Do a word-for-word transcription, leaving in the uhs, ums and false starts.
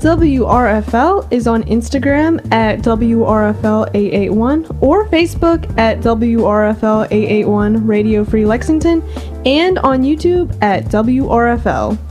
W R F L is on Instagram at W R F L eight eight one or Facebook at W R F L eight eight one Radio Free Lexington and on YouTube at W R F L.